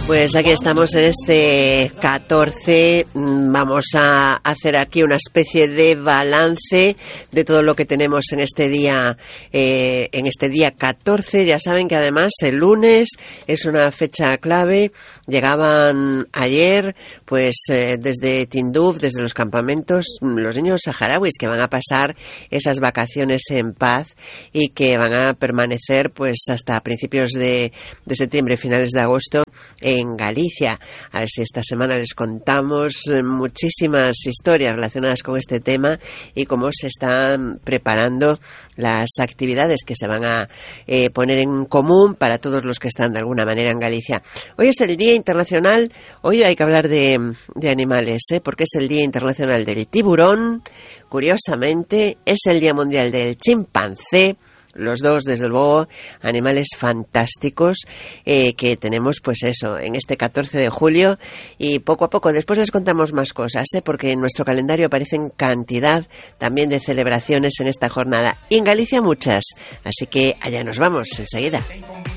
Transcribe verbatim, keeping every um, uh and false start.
Pues aquí estamos en este catorce, vamos a hacer aquí una especie de balance de todo lo que tenemos en este día, eh, en este día catorce. Ya saben que además el lunes es una fecha clave. Llegaban ayer, pues eh, desde Tinduf, desde los campamentos, los niños saharauis que van a pasar esas vacaciones en paz y que van a permanecer pues hasta principios de, de septiembre, finales de agosto, en Galicia. A ver si esta semana les contamos muchísimas historias relacionadas con este tema y cómo se están preparando las actividades que se van a eh, poner en común para todos los que están de alguna manera en Galicia. Hoy es el Día Internacional, hoy hay que hablar de, de animales, ¿eh? Porque es el Día Internacional del Tiburón, curiosamente es el Día Mundial del Chimpancé. Los dos, desde luego, animales fantásticos eh, que tenemos, pues eso, en este catorce de julio. Y poco a poco, después les contamos más cosas, ¿eh? Porque en nuestro calendario aparecen cantidad también de celebraciones en esta jornada. Y en Galicia muchas. Así que allá nos vamos enseguida.